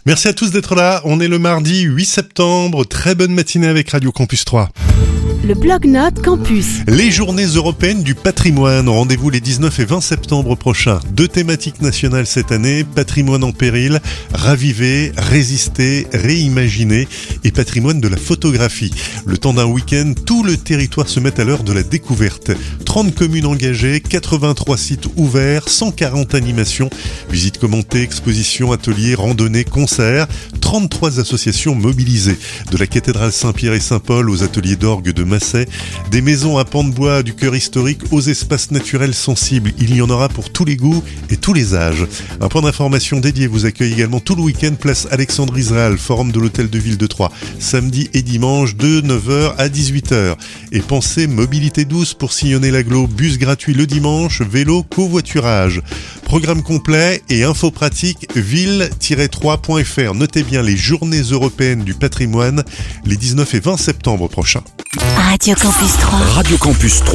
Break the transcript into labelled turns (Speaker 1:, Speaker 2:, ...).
Speaker 1: Merci à tous d'être là. On est le mardi 8 septembre. Très bonne matinée avec Radio Campus 3.
Speaker 2: Le Blog-Notes Campus.
Speaker 1: Les journées européennes du patrimoine. Rendez-vous les 19 et 20 septembre prochains. 2 thématiques nationales cette année. Patrimoine en péril, raviver, résister, réimaginer et patrimoine de la photographie. Le temps d'un week-end, tout le territoire se met à l'heure de la découverte. 30 communes engagées, 83 sites ouverts, 140 animations, visites commentées, expositions, ateliers, randonnées, concerts, 33 associations mobilisées. De la cathédrale Saint-Pierre et Saint-Paul aux ateliers d'orgue de Massey, des maisons à pans de bois du cœur historique aux espaces naturels sensibles. Il y en aura pour tous les goûts et tous les âges. Un point d'information dédié vous accueille également tout le week-end place Alexandre Israël, forum de l'hôtel de ville de Troyes, samedi et dimanche de 9h à 18h. Et pensez mobilité douce pour sillonner l'agglo, bus gratuit le dimanche, vélo, covoiturage. Programme complet et info pratique ville-3.fr. Notez bien les journées européennes du patrimoine les 19 et 20 septembre prochains.
Speaker 2: Radio Campus 3.
Speaker 3: Radio Campus 3.